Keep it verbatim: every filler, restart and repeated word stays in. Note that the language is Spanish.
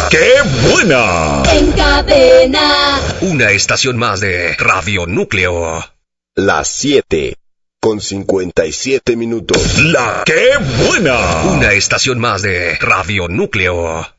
La ¡Qué buena! En cadena. Una estación más de Radio Núcleo. Las siete, con cincuenta y siete minutos. La ¡Qué buena! Una estación más de Radio Núcleo.